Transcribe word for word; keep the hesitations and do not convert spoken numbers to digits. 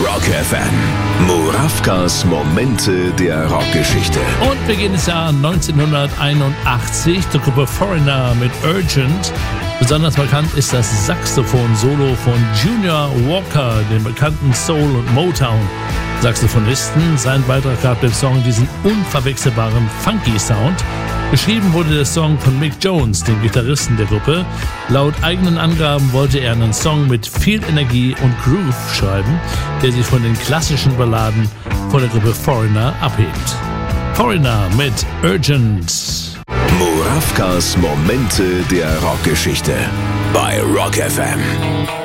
Rock F M. Murawkas Momente der Rockgeschichte. Und wir gehen ins Jahr neunzehnhunderteinundachtzig, die Gruppe Foreigner mit Urgent. Besonders bekannt ist das Saxophon-Solo von Junior Walker, dem bekannten Soul- und Motown-Saxophonisten. Sein Beitrag gab dem Song diesen unverwechselbaren Funky-Sound. Geschrieben wurde der Song von Mick Jones, dem Gitarristen der Gruppe. Laut eigenen Angaben wollte er einen Song mit viel Energie und Groove schreiben, der sich von den klassischen Balladen von der Gruppe Foreigner abhebt. Foreigner mit Urgent. Murawkas Momente der Rockgeschichte bei Rock F M.